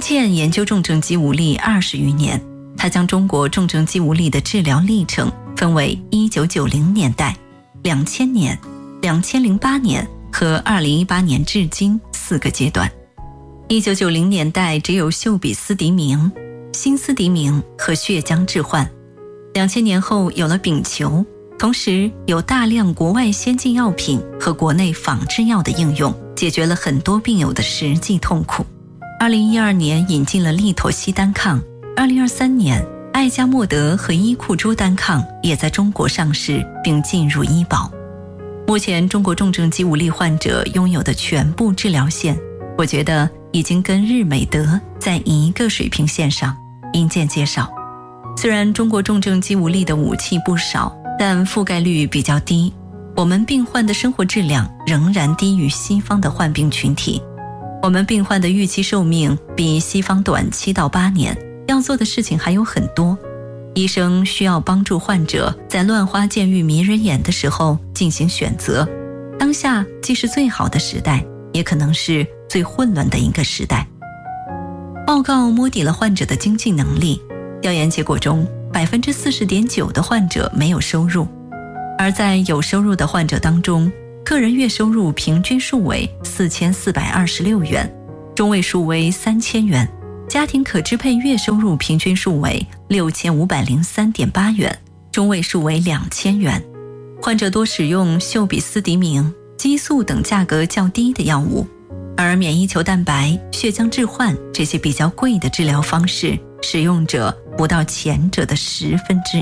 健研究重症肌无力20余年，他将中国重症肌无力的治疗历程分为1990年代、2000年、2008年和2018年至今4个阶段。1990年代只有嗅比斯迪明、辛斯迪明和血浆置换，2000年后有了丙球，同时有大量国外先进药品和国内仿制药的应用，解决了很多病友的实际痛苦。2012年引进了利妥昔单抗，2023年艾加莫德和伊库珠单抗也在中国上市并进入医保。目前中国重症肌无力患者拥有的全部治疗线，我觉得已经跟日美德在一个水平线上，因见介绍。虽然中国重症肌无力的武器不少，但覆盖率比较低，我们病患的生活质量仍然低于西方的患病群体。我们病患的预期寿命比西方短7到8年，要做的事情还有很多。医生需要帮助患者在乱花渐欲迷人眼的时候进行选择。当下既是最好的时代，也可能是最混乱的一个时代。报告摸底了患者的经济能力，调研结果中 40.9% 的患者没有收入，而在有收入的患者当中，个人月收入平均数为4426元，中位数为3000元，家庭可支配月收入平均数为6503.8元，中位数为2000元。患者多使用嗅比斯迪明、激素等价格较低的药物，而免疫球蛋白、血浆置换这些比较贵的治疗方式，使用者不到前者的1/10。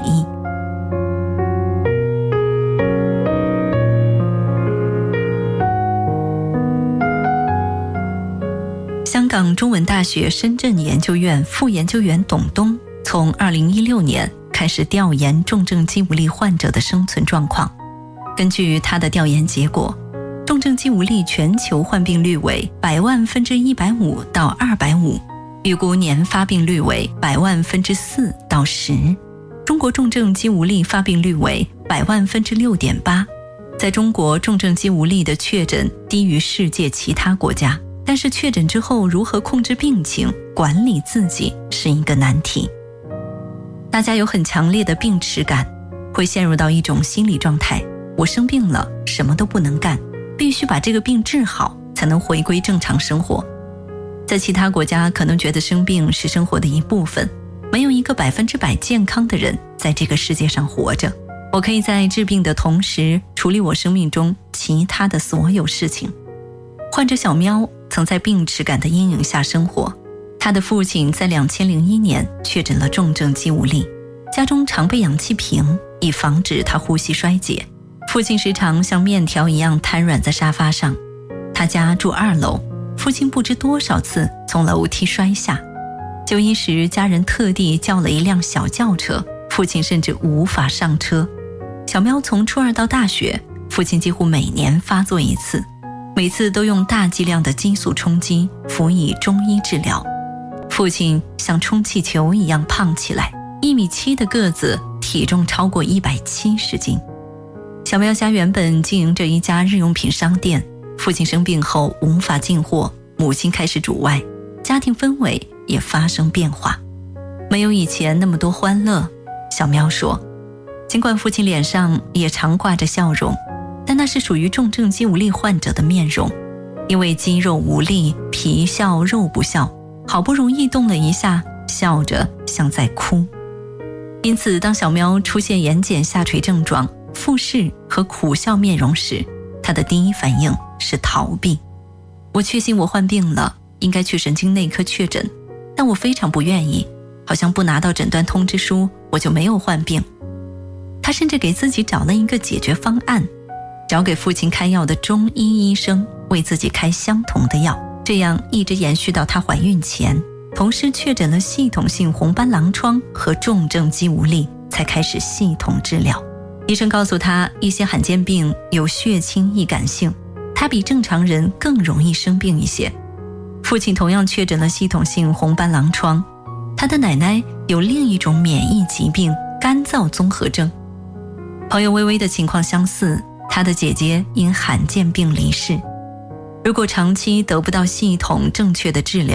香港中文大学深圳研究院副研究员董东从2016年开始调研重症肌无力患者的生存状况。根据他的调研结果，重症肌无力全球患病率为100万分之150到250，预估年发病率为100万分之4到10。中国重症肌无力发病率为100万分之6.8。在中国，重症肌无力的确诊低于世界其他国家，但是确诊之后如何控制病情、管理自己是一个难题。大家有很强烈的病耻感，会陷入到一种心理状态，我生病了，什么都不能干，必须把这个病治好，才能回归正常生活。在其他国家可能觉得生病是生活的一部分，没有一个100%健康的人在这个世界上活着。我可以在治病的同时处理我生命中其他的所有事情。患者小喵曾在病耻感的阴影下生活，他的父亲在2001年确诊了重症肌无力，家中常备氧气瓶，以防止他呼吸衰竭。父亲时常像面条一样瘫软在沙发上。他家住2楼，父亲不知多少次从楼梯摔下。就医时，家人特地叫了一辆小轿车，父亲甚至无法上车。小喵从初2到大学，父亲几乎每年发作一次，每次都用大剂量的激素冲击，辅以中医治疗。父亲像充气球一样胖起来，1.7米的个子，体重超过170斤。小喵家原本经营着一家日用品商店，父亲生病后无法进货，母亲开始主外，家庭氛围也发生变化，没有以前那么多欢乐。小喵说，尽管父亲脸上也常挂着笑容，但那是属于重症肌无力患者的面容，因为肌肉无力，皮笑肉不笑，好不容易动了一下，笑着像在哭。因此当小喵出现眼睑下垂症状、复视和苦笑面容时，他的第一反应是逃避。我确信我患病了，应该去神经内科确诊，但我非常不愿意，好像不拿到诊断通知书，我就没有患病。他甚至给自己找了一个解决方案，找给父亲开药的中医医生为自己开相同的药，这样一直延续到她怀孕前，同时确诊了系统性红斑狼疮和重症肌无力，才开始系统治疗。医生告诉他，一些罕见病有血清易感性，他比正常人更容易生病一些。父亲同样确诊了系统性红斑狼疮，他的奶奶有另一种免疫疾病干燥综合症。朋友微微的情况相似，他的姐姐因罕见病离世。如果长期得不到系统正确的治疗，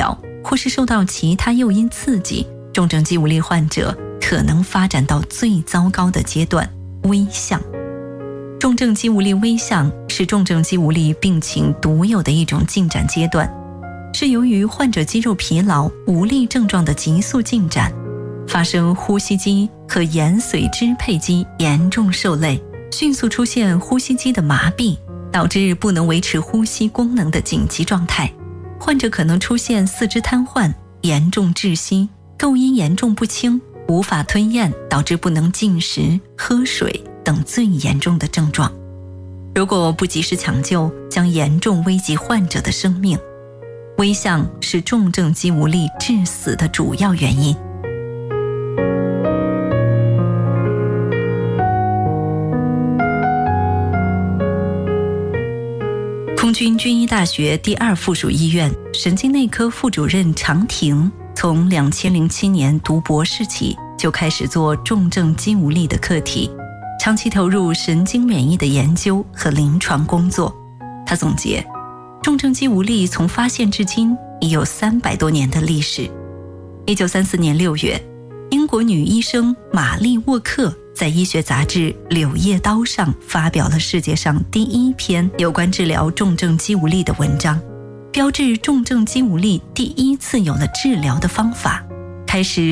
或是受到其他诱因刺激，重症肌无力患者可能发展到最糟糕的阶段——危象。重症肌无力危象是重症肌无力病情独有的一种进展阶段，是由于患者肌肉疲劳、无力症状的急速进展，发生呼吸机和延髓支配肌严重受累，迅速出现呼吸机的麻痹，导致不能维持呼吸功能的紧急状态。患者可能出现四肢瘫痪、严重窒息、构音严重不清、无法吞咽，导致不能进食、喝水等最严重的症状。如果不及时抢救，将严重危及患者的生命。危象是重症肌无力致死的主要原因。空军军医大学第2附属医院神经内科副主任常婷从2007年读博士起就开始做重症肌无力的课题，长期投入神经免疫的研究和临床工作。他总结，重症肌无力从发现至今已有300多年的历史。1934年6月，英国女医生玛丽沃克在医学杂志《柳叶刀》上发表了世界上第1篇有关治疗重症肌无力的文章，标志重症肌无力第一次有了治疗的方法，开始